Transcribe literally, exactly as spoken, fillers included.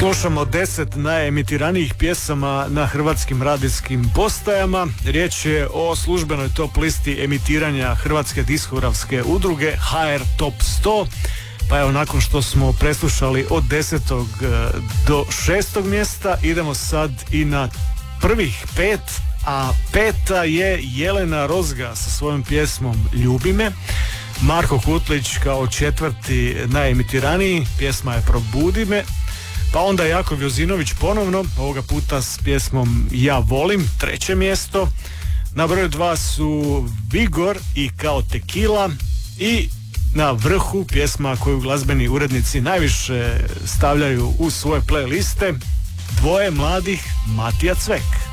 Slušamo deset najemitiranijih pjesama na hrvatskim radijskim postajama. Riječ je o službenoj top listi emitiranja Hrvatske diskografske udruge H R Top sto. Pa evo, nakon što smo preslušali od desetog do šestog mjesta, idemo sad i na prvih pet, a peta je Jelena Rozga sa svojom pjesmom Ljubi me. Marko Kutlić kao četvrti najemitiraniji, pjesma je Probudi me. Pa onda Jakov Jozinović ponovno, ovoga puta s pjesmom Ja volim, treće mjesto. Na broju dva su Vigor i Kao tekila. I na vrhu pjesma koju glazbeni urednici najviše stavljaju u svoje playliste, Dvoje mladih, Matija Cvek.